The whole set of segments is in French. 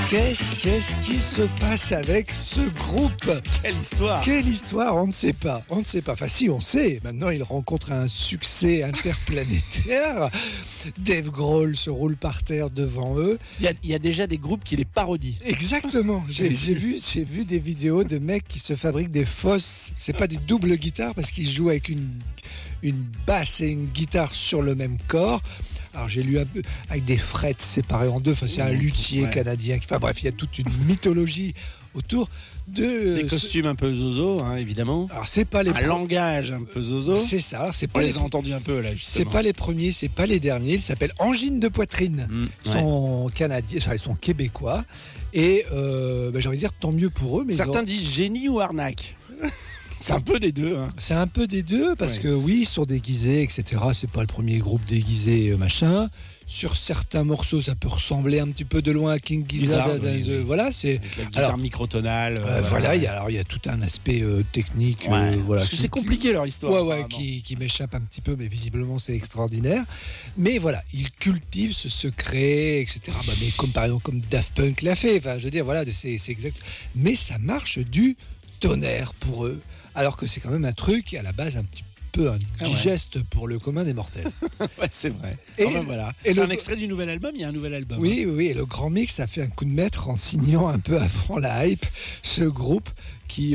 Qu'est-ce qui se passe avec ce groupe ? Quelle histoire, on ne sait pas. Enfin si, on sait. Maintenant, il rencontre un succès interplanétaire. Dave Grohl se roule par terre devant eux. Il y a déjà des groupes qui les parodient. Exactement. J'ai vu des vidéos de mecs qui se fabriquent des fausses. C'est pas des doubles guitares parce qu'ils jouent avec une basse et une guitare sur le même corps. Alors j'ai lu un peu avec des frettes séparées en deux. Enfin, c'est un luthier canadien. Enfin bref, il y a toute une mythologie autour de des costumes un peu zozo, hein, évidemment. Alors c'est pas les langage un peu zozo. C'est ça. Alors, c'est On pas les a entendus un peu là. Justement. C'est pas les premiers, c'est pas les derniers. Ils s'appellent Angine de Poitrine. Ils sont canadiens, enfin ils sont québécois. Et j'ai envie de dire tant mieux pour eux. Mais certains disent génie ou arnaque. C'est un peu des deux. Hein. C'est un peu des deux parce que oui, ils sont déguisés, etc. C'est pas le premier groupe déguisé, machin. Sur certains morceaux, ça peut ressembler un petit peu de loin à King Gizzard. Voilà, c'est avec la guitare microtonale. Il y a tout un aspect technique. Voilà, parce que c'est compliqué leur histoire. Qui m'échappe un petit peu, mais visiblement c'est extraordinaire. Mais voilà, ils cultivent ce secret, etc. Mais comme par exemple comme Daft Punk l'a fait. Enfin, je veux dire, voilà, c'est exact. Mais ça marche du tonnerre pour eux. Alors que c'est quand même un truc à la base un petit peu indigeste pour le commun des mortels. C'est vrai. Et, voilà. C'est un extrait du nouvel album, il y a un nouvel album. Oui, et le Grand Mix a fait un coup de maître en signant un peu avant la hype ce groupe qui,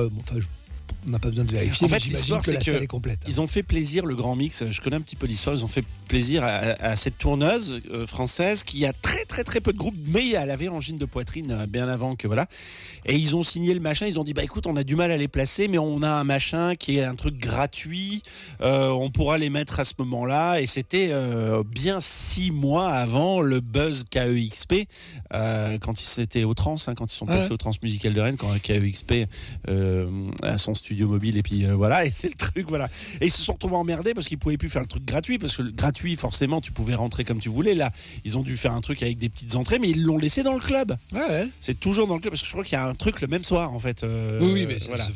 on n'a pas besoin de vérifier. En fait, j'imagine que la salle est complète. Ils ont fait plaisir, le Grand Mix, je connais un petit peu l'histoire, ils ont fait plaisir à cette tourneuse française qui a très très très peu de groupes, mais elle avait Angine de Poitrine bien avant que voilà. Et ils ont signé le machin, ils ont dit écoute, on a du mal à les placer, mais on a un machin qui est un truc gratuit, on pourra les mettre à ce moment-là. Et c'était bien 6 mois avant le buzz KEXP, quand ils étaient au Trans, quand ils sont passés au Trans Musical de Rennes, quand KEXP a son studio mobile, et puis et c'est le truc, voilà. Et ils se sont retrouvés emmerdés parce qu'ils pouvaient plus faire le truc gratuit, parce que le gratuit, forcément, tu pouvais rentrer comme tu voulais. Là, ils ont dû faire un truc avec des petites entrées, mais ils l'ont laissé dans le club. C'est toujours dans le club, parce que je crois qu'il y a un truc le même soir, en fait. Oui, mais voilà.